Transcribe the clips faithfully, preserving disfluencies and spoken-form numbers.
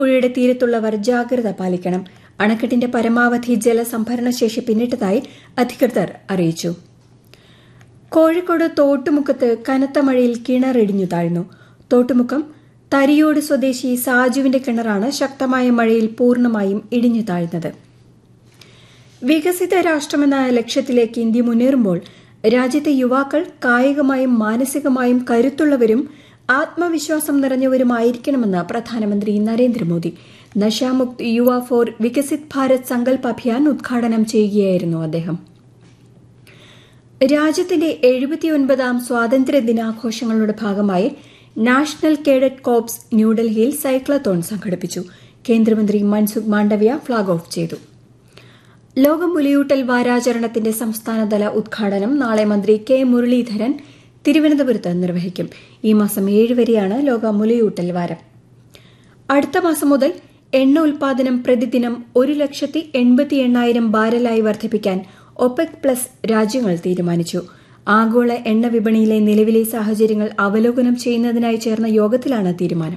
പുഴയുടെ തീരത്തുള്ളവർ ജാഗ്രത പാലിക്കണം. അണക്കെട്ടിന്റെ പരമാവധി ജലസംഭരണശേഷി പിന്നിട്ടതായി അധികൃതർ അറിയിച്ചു. കോഴിക്കോട് തോട്ടുമുക്കത്ത് കനത്ത മഴയിൽ കിണറിടിഞ്ഞു താഴ്ന്നു. തോട്ടുമുക്കം തരിയോട് സ്വദേശി സാജുവിന്റെ കിണറാണ് ശക്തമായ മഴയിൽ പൂർണ്ണമായും ഇടിഞ്ഞു താഴ്ന്നത്. വികസിത രാഷ്ട്രമെന്ന ലക്ഷ്യത്തിലേക്ക് ഇന്ത്യ മുന്നേറുമ്പോൾ രാജ്യത്തെ യുവാക്കൾ കായികമായും മാനസികമായും കരുത്തുള്ളവരും ആത്മവിശ്വാസം നിറഞ്ഞവരുമായിരിക്കണമെന്ന് പ്രധാനമന്ത്രി നരേന്ദ്രമോദി. നശാമുക്ത് യുവ ഫോർ വികസിത് ഭാരത് സങ്കൽപ് അഭിയാൻ ഉദ്ഘാടനം ചെയ്യുകയായിരുന്നു അദ്ദേഹം. രാജ്യത്തിന്റെ എഴുപത്തിയൊൻപതാം സ്വാതന്ത്ര്യ ദിനാഘോഷങ്ങളുടെ ഭാഗമായി നാഷണൽ കേഡറ്റ് കോർപ്സ് ന്യൂഡൽഹിയിൽ സൈക്ലത്തോൺ സംഘടിപ്പിച്ചു. കേന്ദ്രമന്ത്രി മൻസുഖ് മാണ്ഡവ്യ ഫ്ളാഗ് ഓഫ് ചെയ്തു. ലോക മുലയൂട്ടൽ വാരാചരണത്തിന്റെ സംസ്ഥാനതല ഉദ്ഘാടനം നാളെ മന്ത്രി കെ മുരളീധരൻ തിരുവനന്തപുരത്ത് നിർവഹിക്കും. ഈ മാസം ഏഴ് വരെയാണ് ലോക മുലയൂട്ടൽ വാരം. അടുത്ത മാസം മുതൽ എണ്ണ ഉൽപാദനം പ്രതിദിനം ഒരു ലക്ഷത്തി എൺപത്തി എണ്ണായിരം ബാരലായി വർദ്ധിപ്പിക്കാൻ ഒപെക് പ്ലസ് രാജ്യങ്ങൾ തീരുമാനിച്ചു. ആഗോള എണ്ണ വിപണിയിലെ നിലവിലെ സാഹചര്യങ്ങൾ അവലോകനം ചെയ്യുന്നതിനായി ചേർന്ന യോഗത്തിലാണ് തീരുമാനം.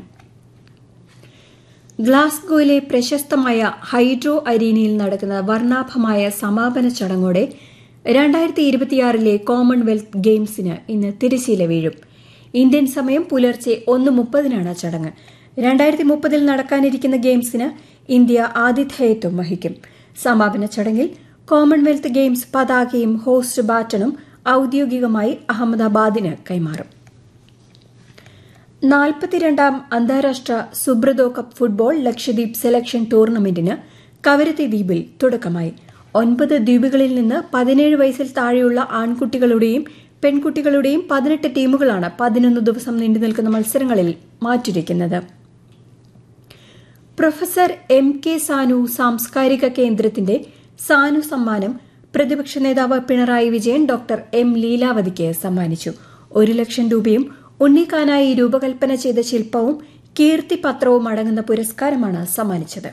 ഗ്ലാസ്ഗോയിലെ പ്രശസ്തമായ ഹൈഡ്രോ അരീനയിൽ നടക്കുന്ന വർണ്ണാഭമായ സമാപന ചടങ്ങോടെ രണ്ടായിരത്തി ഇരുപത്തിയാറിലെ കോമൺവെൽത്ത് ഗെയിംസിന് ഇന്ന് തിരശ്ശീല വീഴും. ഇന്ത്യൻ സമയം പുലർച്ചെ ഒന്ന് മുപ്പതിനാണ് ചടങ്ങ്. രണ്ടായിരത്തി മുപ്പതിൽ നടക്കാനിരിക്കുന്ന ഗെയിംസിന് ഇന്ത്യ ആതിഥേയത്വം വഹിക്കും. സമാപന ചടങ്ങിൽ കോമൺവെൽത്ത് ഗെയിംസ് പതാകയും ഹോസ്റ്റ് ബാറ്റണും ഔദ്യോഗികമായി അഹമ്മദാബാദിന് കൈമാറും. നാൽപ്പത്തിരണ്ടാം അന്താരാഷ്ട്ര Subroto cup football Lakshadweep selection ടൂർണമെന്റിന് Kavaratti ദ്വീപിൽ തുടക്കമായി. ഒൻപത് ദ്വീപുകളിൽ നിന്ന് പതിനേഴ് വയസ്സിൽ താഴെയുള്ള ആൺകുട്ടികളുടെയും പെൺകുട്ടികളുടെയും പതിനെട്ട് ടീമുകളാണ് പതിനൊന്ന് ദിവസം നീണ്ടുനിൽക്കുന്ന മത്സരങ്ങളിൽ മാറ്റുരയ്ക്കുന്നത്. പ്രൊഫസർ എം കെ സാനു സാംസ്കാരിക കേന്ദ്രത്തിന്റെ സാനു സമ്മാനം പ്രതിപക്ഷ നേതാവ് പിണറായി വിജയൻ ഡോക്ടർ എം ലീലാവതിക്ക് സമ്മാനിച്ചു. ഒരു ലക്ഷം രൂപയും ഉണ്ണിക്കാനായി രൂപകൽപ്പന ചെയ്ത ശില്പവും കീർത്തിപത്രവും അടങ്ങുന്ന പുരസ്കാരമാണ് സമ്മാനിച്ചത്.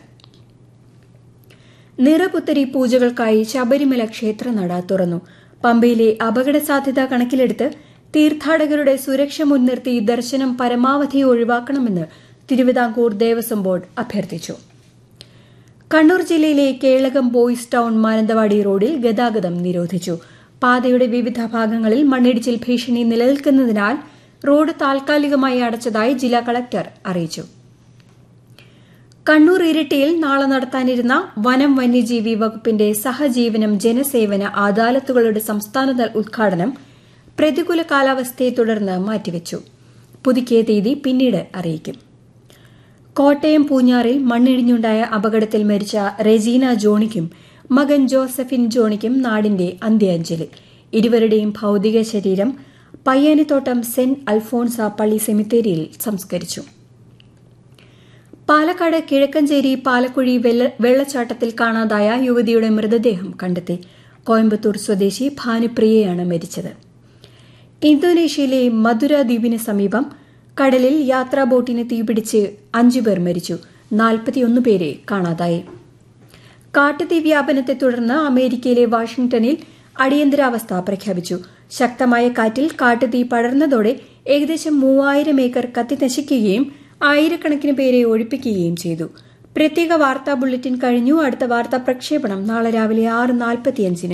നിറപുത്തരി പൂജകൾക്കായി ശബരിമല ക്ഷേത്രനട തുറന്നു. പമ്പയിലെ അപകട സാധ്യത കണക്കിലെടുത്ത് തീർത്ഥാടകരുടെ സുരക്ഷ മുൻനിർത്തി ദർശനം പരമാവധി ഒഴിവാക്കണമെന്ന് തിരുവിതാംകൂർ ദേവസ്വം ബോർഡ് അഭ്യർത്ഥിച്ചു. കണ്ണൂർ ജില്ലയിലെ കേളകം ബോയ്സ് ടൌൺ മാനന്തവാടി റോഡിൽ ഗതാഗതം നിരോധിച്ചു. പാതയുടെ വിവിധ ഭാഗങ്ങളിൽ മണ്ണിടിച്ചിൽ ഭീഷണി നിലനിൽക്കുന്നതിനാൽ റോഡ് താൽക്കാലികമായി അടച്ചതായി ജില്ലാ കളക്ടർ അറിയിച്ചു. കണ്ണൂർ ഇരിട്ടിയിൽ നാളെ നടത്താനിരുന്ന വനം വന്യജീവി വകുപ്പിന്റെ സഹജീവനം ജനസേവന അദാലത്തുകളുടെ സംസ്ഥാനതല ഉദ്ഘാടനം പ്രതികൂല കാലാവസ്ഥയെ തുടർന്ന് മാറ്റിവച്ചു. പുതുക്കിയ തീയതി പിന്നീട് അറിയിക്കും. കോട്ടയം പൂഞ്ഞാറിൽ മണ്ണിടിഞ്ഞുണ്ടായ അപകടത്തിൽ മരിച്ച റെജീന ജോണിക്കും മകൻ ജോസഫിൻ ജോണിക്കും നാടിന്റെ അന്ത്യാഞ്ജലി. ഇരുവരുടെയും ഭൌതിക ശരീരം പയ്യാനിത്തോട്ടം സെന്റ് അൽഫോൺസ പള്ളി സെമിത്തേരിയിൽ സംസ്കരിച്ചു. പാലക്കാട് കിഴക്കഞ്ചേരി പാലക്കുഴി വെള്ളച്ചാട്ടത്തിൽ കാണാതായ യുവതിയുടെ മൃതദേഹം കണ്ടെത്തി. കോയമ്പത്തൂർ സ്വദേശി ഭാനുപ്രിയയാണ് മരിച്ചത്. ഇന്തോനേഷ്യയിലെ മധുര ദ്വീപിന് സമീപം കടലിൽ യാത്രാ ബോട്ടിന് തീപിടിച്ച് അഞ്ചുപേർ മരിച്ചു. നാൽപ്പത്തിയൊന്ന് പേരെ കാണാതായി. കാട്ടുതീ വ്യാപനത്തെ തുടർന്ന് അമേരിക്കയിലെ വാഷിംഗ്ടണിൽ അടിയന്തരാവസ്ഥ പ്രഖ്യാപിച്ചു. ശക്തമായ കാറ്റിൽ കാട്ടുതീ പടർന്നതോടെ ഏകദേശം മൂവായിരം ഏക്കർ കത്തിനശിക്കുകയും ആയിരക്കണക്കിന് പേരെ ഒഴിപ്പിക്കുകയും ചെയ്തു. പ്രത്യേക വാർത്താ ബുള്ളറ്റിൻ കഴിഞ്ഞു. അടുത്ത വാർത്താ പ്രക്ഷേപണം നാളെ രാവിലെ ആറ് നാൽപ്പത്തിയഞ്ചിന്.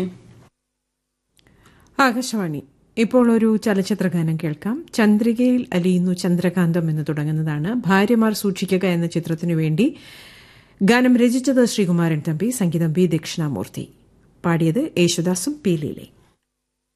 ആകാശവാണി. ഇപ്പോൾ ഒരു ചലച്ചിത്രഗാനം കേൾക്കാം. ചന്ദ്രികയിൽ അലിയുന്നു ചന്ദ്രകാന്തം എന്ന് തുടങ്ങുന്നതാണ്. ഭാര്യമാർ സൂക്ഷിക്കുക എന്ന ചിത്രത്തിനു വേണ്ടി ഗാനം രചിച്ചത് ശ്രീകുമാരൻ തമ്പി, സംഗീതം ബി ദക്ഷിണാമൂർത്തി, പാടിയത് യേശുദാസും പി ലീലയും.